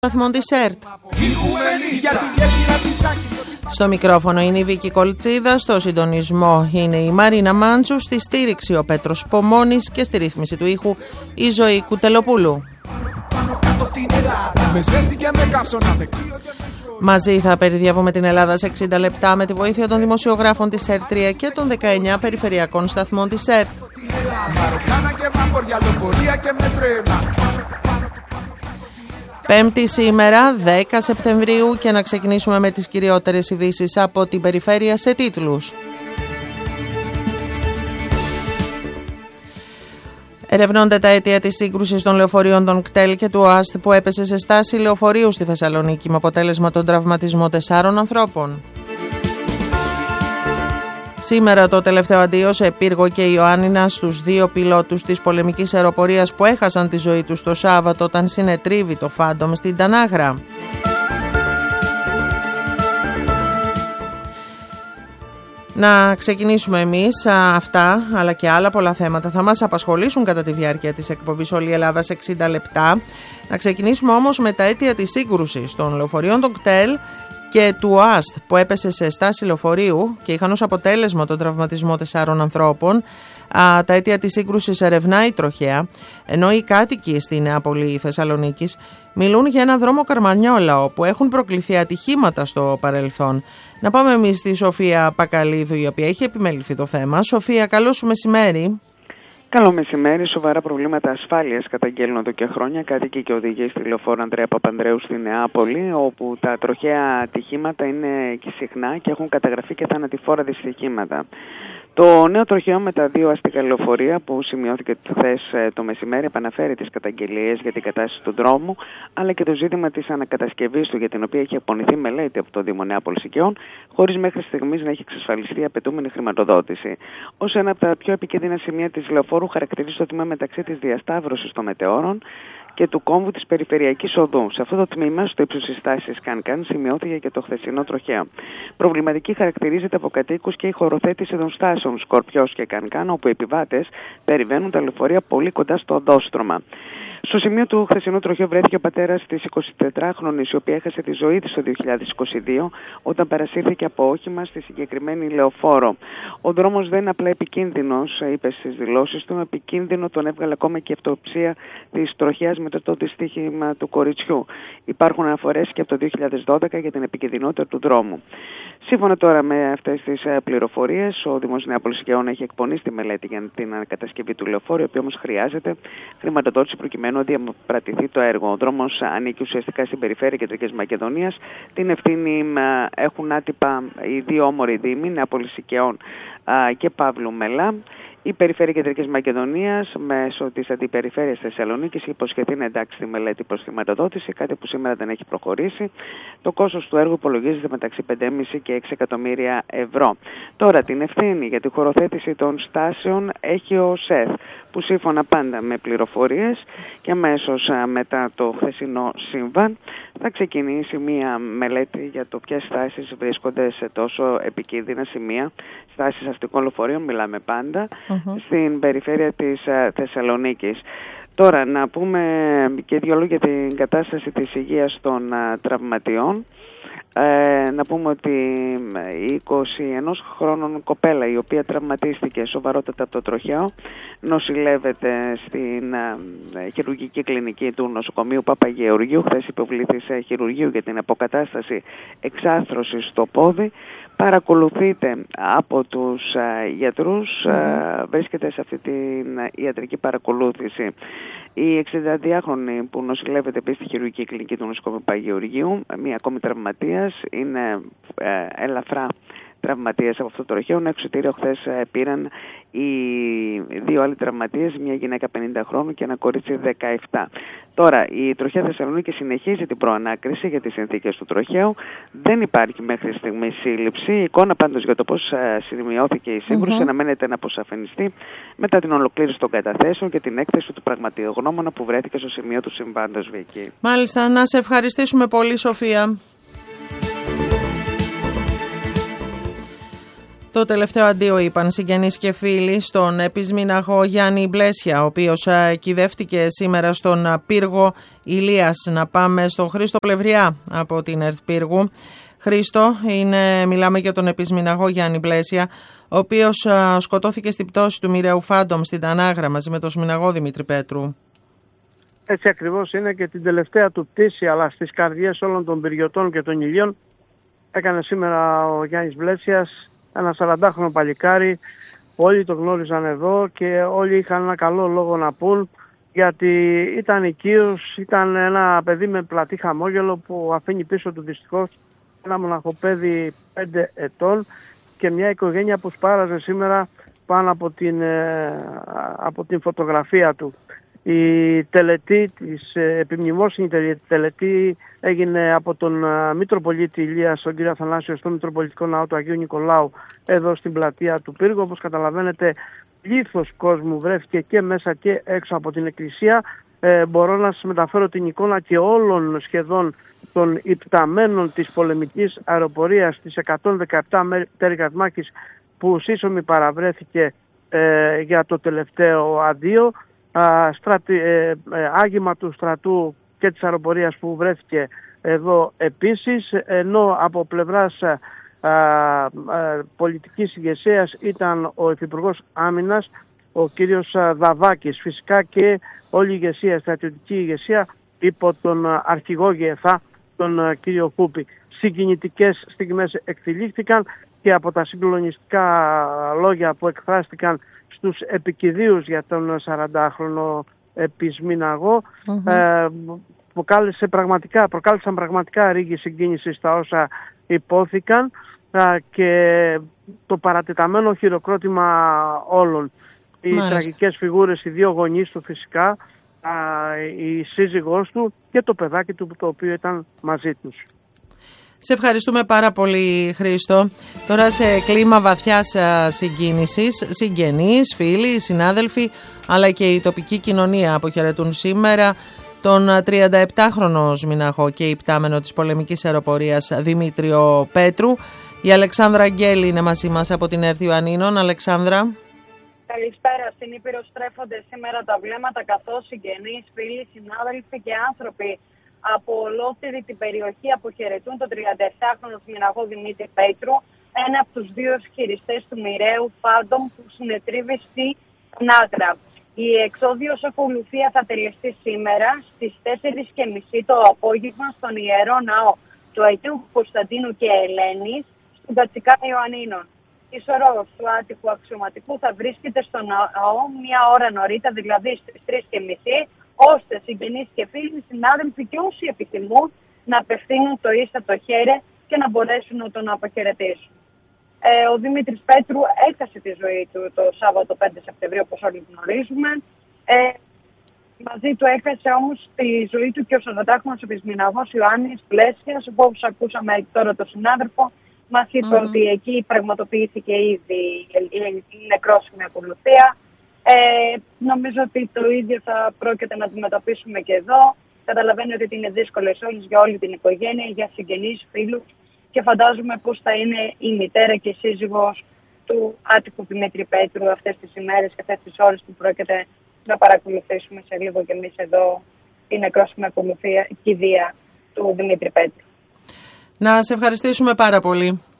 Σταθμών της ΕΡΤ. Στο μικρόφωνο είναι η Βίκη Κολτσίδα, στο συντονισμό είναι η Μαρίνα Μάντσου, στη στήριξη ο Πέτρος Πομώνης και στη ρύθμιση του ήχου η Ζωή Κουτελοπούλου. Μαζί θα περιδιαβούμε την Ελλάδα σε 60 λεπτά με τη βοήθεια των δημοσιογράφων της ΕΡΤ3 και των 19 περιφερειακών σταθμών της ΕΡΤ. Πέμπτη σήμερα, 10 Σεπτεμβρίου, και να ξεκινήσουμε με τις κυριότερες ειδήσεις από την περιφέρεια σε τίτλους. Ερευνώνται τα αίτια της σύγκρουσης των λεωφορείων των ΚΤΕΛ και του ΟΑΣΤ που έπεσε σε στάση λεωφορείου στη Θεσσαλονίκη με αποτέλεσμα τον τραυματισμό 4 ανθρώπων. Σήμερα το τελευταίο αντίο σε Πύργο και Ιωάννινα στους 2 πιλότους της πολεμικής αεροπορίας που έχασαν τη ζωή τους το Σάββατο όταν συνετρίβει το Φάντομ στην Τανάγρα. Να ξεκινήσουμε εμείς. Αυτά αλλά και άλλα πολλά θέματα θα μας απασχολήσουν κατά τη διάρκεια της εκπομπής Όλη η Ελλάδα σε 60 λεπτά. Να ξεκινήσουμε όμως με τα αίτια της σύγκρουσης των λεωφορείων των ΚΤΕΛ και του ΟΑΣΤ που έπεσε σε στάση λεωφορείου και είχαν ως αποτέλεσμα τον τραυματισμό 4 ανθρώπων. Τα αίτια της σύγκρουσης ερευνάει η τροχέα, ενώ οι κάτοικοι στη Νεάπολη Θεσσαλονίκης μιλούν για ένα δρόμο Καρμανιόλα όπου έχουν προκληθεί ατυχήματα στο παρελθόν. Να πάμε εμείς στη Σοφία Πακαλίδου, η οποία έχει επιμεληθεί το θέμα. Σοφία, καλό σου μεσημέρι. Καλό μεσημέρι. Σοβαρά προβλήματα ασφάλειας καταγγέλνουν εδώ και χρόνια κάτοικοι και οδηγοί στη λεωφόρο Ανδρέα Παπανδρέου στη Νεάπολη, όπου τα τροχαία ατυχήματα είναι και συχνά και έχουν καταγραφεί και θανατηφόρα δυστυχήματα. Το νέο τροχαίο με τα 2 αστικά λεωφορεία που σημειώθηκε χθες το μεσημέρι επαναφέρει τις καταγγελίες για την κατάσταση του δρόμου, αλλά και το ζήτημα της ανακατασκευής του, για την οποία έχει απονηθεί μελέτη από το Δήμο Νεάπολης Οικειών, χωρίς μέχρι στιγμής να έχει εξασφαλιστεί απαιτούμενη χρηματοδότηση. Ως ένα από τα πιο επικίνδυνα σημεία της λεωφόρου χαρακτηρίζει το τμήμα μεταξύ της διασταύρωσης των μετεώρων και του κόμβου της περιφερειακής οδού. Σε αυτό το τμήμα, στο ύψος της στάσης Κανκάν, σημειώθηκε και το χθεσινό τροχαίο. Προβληματική χαρακτηρίζεται από κατοίκους και η χωροθέτηση των στάσεων Σκορπιός και Κανκάν, όπου οι επιβάτες περιβαίνουν τα λεωφορεία πολύ κοντά στο οδόστρωμα. Στο σημείο του χθεσινού τροχαίου βρέθηκε ο πατέρας της 24χρονης, η οποία έχασε τη ζωή της το 2022 όταν παρασύρθηκε από όχημα στη συγκεκριμένη λεωφόρο. Ο δρόμος δεν είναι απλά επικίνδυνος, είπε στις δηλώσεις του, επικίνδυνο τον έβγαλε ακόμα και η αυτοψία της τροχαίας μετά το δυστύχημα του κοριτσιού. Υπάρχουν αναφορές και από το 2012 για την επικίνδυνοτητα του δρόμου. Σύμφωνα τώρα με αυτές τις πληροφορίες, ο Δήμος Νεάπολης Οικειών έχει εκπονήσει τη μελέτη για την ανακατασκευή του λεωφόρου, η οποία όμως χρειάζεται χρηματοδότηση προκειμένου να διαπρατηθεί το έργο. Ο δρόμος ανήκει ουσιαστικά στην περιφέρεια Κεντρικής Μακεδονίας. Την ευθύνη έχουν άτυπα οι 2 όμοροι δήμοι, Νεάπολης Οικειών και Παύλου Μελά. Η Περιφέρεια Κεντρικής Μακεδονίας, μέσω της Αντιπεριφέρειας Θεσσαλονίκης, υποσχεθεί να εντάξει τη μελέτη προς χρηματοδότηση, κάτι που σήμερα δεν έχει προχωρήσει. Το κόστος του έργου υπολογίζεται μεταξύ 5,5 και 6 εκατομμύρια ευρώ. Τώρα, την ευθύνη για τη χωροθέτηση των στάσεων έχει ο ΣΕΘ, που σύμφωνα πάντα με πληροφορίες και αμέσως μετά το χθεσινό σύμβαν θα ξεκινήσει μία μελέτη για το ποιες στάσεις βρίσκονται σε τόσο επικίνδυνα σημεία, στάσεις αστικών λεωφορείων, μιλάμε πάντα, στην περιφέρεια της Θεσσαλονίκης. Τώρα, να πούμε και 2 λόγια για την κατάσταση της υγείας των τραυματιών. Να πούμε ότι η 21χρονη κοπέλα, η οποία τραυματίστηκε σοβαρότατα από το τροχαίο, νοσηλεύεται στην χειρουργική κλινική του νοσοκομείου Παπαγεωργίου. Χθες υποβλήθη σε χειρουργείο για την αποκατάσταση εξάρθρωσης στο πόδι. Παρακολουθείται από τους γιατρούς, βρίσκεται σε αυτή την ιατρική παρακολούθηση. Η 62χρονη που νοσηλεύεται επίσης στη χειρουργική κλινική του νοσοκομείου Παπαγεωργίου, μία ακόμη τραυματίας, είναι ελαφρά τραυματίες από αυτό το τροχαίο. Ένα εξωτήριο χθες πήραν οι 2 άλλοι τραυματίες, μια γυναίκα 50 χρόνων και ένα κορίτσι 17. Τώρα, η τροχαία Θεσσαλονίκη συνεχίζει την προανάκριση για τις συνθήκες του τροχαίου. Δεν υπάρχει μέχρι στιγμή σύλληψη. Η εικόνα πάντως για το πώς σημειώθηκε η σύγκρουση αναμένεται να αποσαφινιστεί μετά την ολοκλήρωση των καταθέσεων και την έκθεση του πραγματογνώμονα που βρέθηκε στο σημείο του συμβάντος, Βίκη. Μάλιστα, να σε ευχαριστήσουμε πολύ, Σοφία. Το τελευταίο αντίο είπαν συγγενείς και φίλοι στον επισμηναγό Γιάννη Μπλέσια, ο οποίος κυδεύτηκε σήμερα στον πύργο Ηλίας. Να πάμε στον Χρήστο Πλευριά από την ΕΡΤ Πύργου. Χρήστο, μιλάμε για τον επισμηναγό Γιάννη Μπλέσια, ο οποίος σκοτώθηκε στην πτώση του μοιραίου Φάντομ στην Τανάγρα μαζί με τον σμηναγό Δημήτρη Πέτρου. Έτσι ακριβώς είναι, και την τελευταία του πτήση, αλλά στις καρδιές όλων των πυριωτών και των ηλιών, έκανε σήμερα ο Γιάννης Μπλέσιας, ένα 40χρονο παλικάρι. Όλοι το γνώριζαν εδώ και όλοι είχαν ένα καλό λόγο να πούν, γιατί ήταν οικείος, ήταν ένα παιδί με πλατή χαμόγελο που αφήνει πίσω του δυστυχώς ένα μοναχοπέδι 5 ετών και μια οικογένεια που σπάραζε σήμερα πάνω από την φωτογραφία του. Η τελετή της επιμνημόσυνη τελετή έγινε από τον Μητροπολίτη Ηλίας, τον κύριο Αθανάσιο, στο Μητροπολιτικό Ναό του Αγίου Νικολάου, εδώ στην πλατεία του Πύργου. Όπως καταλαβαίνετε, πλήθος κόσμου βρέθηκε και μέσα και έξω από την εκκλησία. Μπορώ να σας μεταφέρω την εικόνα και όλων σχεδόν των υπταμένων της πολεμικής αεροπορίας της 117 Τέρικας Μάχης που σύσσωμη παραβρέθηκε για το τελευταίο αντίο. Άγημα του στρατού και της αεροπορίας που βρέθηκε εδώ επίσης, ενώ από πλευράς πολιτικής ηγεσίας ήταν ο Υφυπουργός Άμυνας, ο κύριος Δαβάκης, φυσικά και όλη η ηγεσία, στρατιωτική ηγεσία υπό τον αρχηγό ΓΕΘΑ, τον κύριο Κούπη. Συγκινητικές στιγμές εκτελήχθηκαν και από τα συγκλονιστικά λόγια που εκφράστηκαν στους επικηδίους για τον 40χρονο επισμηναγό, προκάλεσαν πραγματικά ρίγη συγκίνηση στα όσα υπόθηκαν και το παρατεταμένο χειροκρότημα όλων. Οι τραγικές φιγούρες, οι δύο γονείς του φυσικά, η σύζυγός του και το παιδάκι του το οποίο ήταν μαζί τους. Σε ευχαριστούμε πάρα πολύ, Χρήστο. Τώρα σε κλίμα βαθιάς συγκίνησης, συγγενείς, φίλοι, συνάδελφοι, αλλά και η τοπική κοινωνία αποχαιρετούν σήμερα τον 37χρονο σμηναγό και υπτάμενο της πολεμικής αεροπορίας Δημήτριο Πέτρου. Η Αλεξάνδρα Αγγέλη είναι μαζί μας από την ΕΡΤ Ιωαννίνων. Αλεξάνδρα. Καλησπέρα. Στην Ήπειρο στρέφονται σήμερα τα βλέμματα, καθώς συγγενείς, φίλοι, συνάδελφοι και άνθρωποι από ολόκληρη την περιοχή αποχαιρετούν τον 37χρονο σμηναγό Δημήτρη Πέτρου, ένα από τους δύο χειριστές του μοιραίου Φάντομ που συνετρίβει στη Τανάγρα. Η εξόδιος ακολουθία θα τελεστεί σήμερα στις 4:30 το απόγευμα στον Ιερό Ναό του Αγίου Κωνσταντίνου και Ελένης στην Κατσικά Ιωαννίνων. Η σωρός του άτυχου αξιωματικού θα βρίσκεται στο ναό μία ώρα νωρίτερα, δηλαδή στις 3:30, ώστε συγγενείς και φίλοι, συνάδελφοι και όσοι επιθυμούν να απευθύνουν το ίστατο χέρι και να μπορέσουν να τον αποχαιρετήσουν. Ο Δημήτρης Πέτρου έχασε τη ζωή του το Σάββατο 5 Σεπτεμβρίου, όπως όλοι γνωρίζουμε. Μαζί του έχασε όμως τη ζωή του και ο 40χρονος επισμηναγός Ιωάννης Μπλέσιας, όπως ακούσαμε τώρα τον συνάδελφο. Μας είπε ότι εκεί πραγματοποιήθηκε ήδη η νεκρόσιμη ακολουθία. Νομίζω ότι το ίδιο θα πρόκειται να αντιμετωπίσουμε και εδώ. Καταλαβαίνω ότι είναι δύσκολες όλες για όλη την οικογένεια, για συγγενείς, φίλους, και φαντάζομαι πώς θα είναι η μητέρα και η σύζυγος του άτυχου Δημήτρη Πέτρου αυτές τις ημέρες και αυτές τις ώρες που πρόκειται να παρακολουθήσουμε σε λίγο και εμείς εδώ η νεκρόσιμη ακολουθία, κηδεία του Δημήτρη Πέτρου. Να σε ευχαριστήσουμε πάρα πολύ.